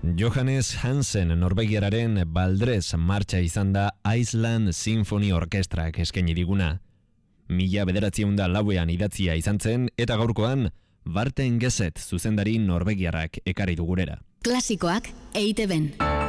Johannes Hansen Norvegiararen Baldrez martxa izan da Iceland Symphony Orkestrak eskaini diguna. 1904 idatzia izan zen eta gaurkoan Barten Geset zuzendari norvegiarrak ekarri du gurera. Klasikoak EITB-n.